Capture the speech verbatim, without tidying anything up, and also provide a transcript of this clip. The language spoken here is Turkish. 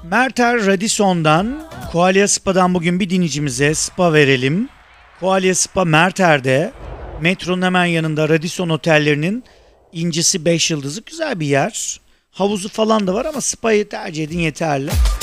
Merter Radisson'dan, Qualia Spa'dan bugün bir dinleyicimize spa verelim. Qualia Spa Merter'de, metronun hemen yanında Radisson otellerinin incisi beş yıldızı, güzel bir yer. Havuzu falan da var ama spa'yı tercih edin yeterli.